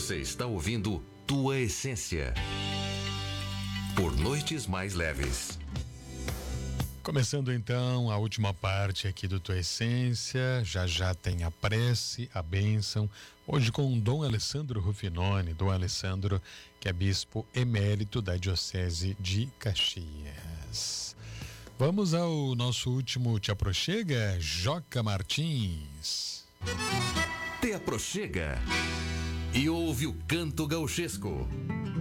Você está ouvindo Tua Essência. Por noites mais leves. Começando então a última parte aqui do Tua Essência, já tem a prece, a bênção, hoje com o Dom Alessandro Rufinoni, Dom Alessandro, que é bispo emérito da Diocese de Caxias. Vamos ao nosso último Te Aproxega, Joca Martins. Te aproxega e ouve o canto gauchesco.